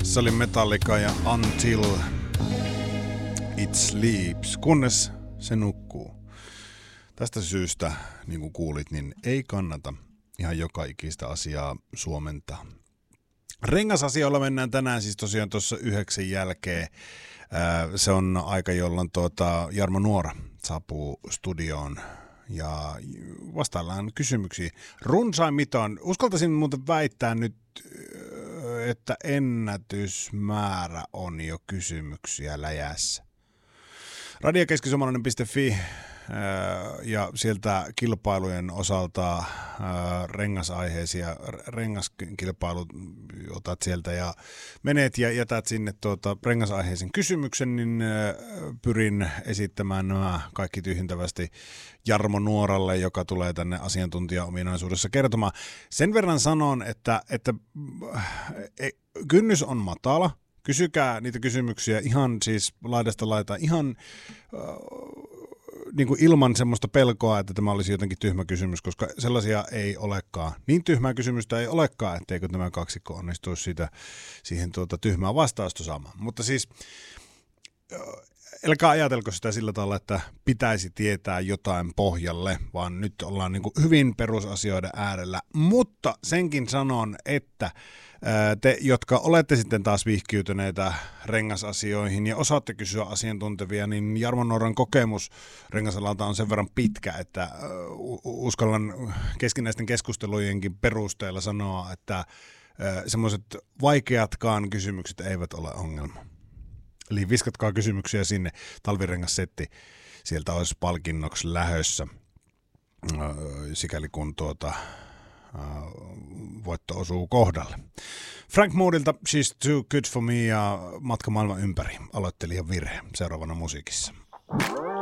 Se oli Metallica ja Until It Sleeps, kunnes se nukkuu. Tästä syystä, niin kuin kuulit, niin ei kannata ihan joka ikistä asiaa suomentaa. Rengasasioilla mennään tänään siis tosiaan tuossa 9 jälkeen. Se on aika, jolloin Jarmo Nuora saapuu studioon ja vastaillaan kysymyksiin. Runsain mitaan. Uskaltaisin muuten väittää nyt, että ennätysmäärä on jo kysymyksiä läjässä. Radiokeski-suomalainen.fi ja sieltä kilpailujen osalta rengasaiheisia rengaskilpailut otat sieltä ja menet ja jätät sinne rengasaiheisen kysymyksen, niin pyrin esittämään nämä kaikki tyhjentävästi Jarmo Nuoralle, joka tulee tänne asiantuntija-ominaisuudessa kertomaan. Sen verran sanon, että kynnys on matala. Kysykää niitä kysymyksiä ihan siis laidasta laitaan, ihan niin kuin ilman semmoista pelkoa, että tämä olisi jotenkin tyhmä kysymys, koska sellaisia ei olekaan. Niin tyhmää kysymystä ei olekaan, etteikö tämä kaksikko onnistuisi siihen tyhmää vastausta saamaan. Mutta siis älkää ajatelko sitä sillä tavalla, että pitäisi tietää jotain pohjalle, vaan nyt ollaan niin kuin hyvin perusasioiden äärellä. Mutta senkin sanon, että te, jotka olette sitten taas vihkiytyneitä rengasasioihin ja osaatte kysyä asiantuntevia, niin Jarmo Nuoran kokemus rengasalalta on sen verran pitkä, että uskallan keskinäisten keskustelujenkin perusteella sanoa, että semmoiset vaikeatkaan kysymykset eivät ole ongelma. Eli viskatkaa kysymyksiä sinne, talvirengassetti sieltä olisi palkinnoksi lähössä, sikäli kun voitto osuu kohdalle. Frank Moodilta She's Too Good For Me ja Matka maailman ympäri. Aloittelija virhe. Seuraavana musiikissa.